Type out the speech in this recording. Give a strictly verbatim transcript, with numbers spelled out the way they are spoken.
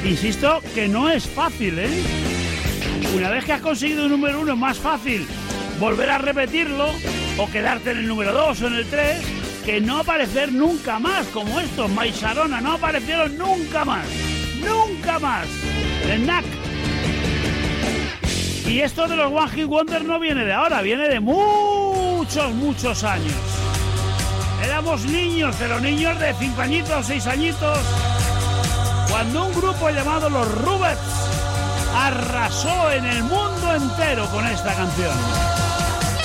Insisto que no es fácil, ¿eh? Una vez que has conseguido un número uno es más fácil volver a repetirlo o quedarte en el número dos o en el tres que no aparecer nunca más, como estos, My Sharona, no aparecieron nunca más, nunca más, el N A C. Y esto de los One Hit Wonder no viene de ahora, viene de muchos, muchos años. Éramos niños, pero niños de cinco añitos, seis añitos, cuando un grupo llamado Los Rubettes arrasó en el mundo entero con esta canción.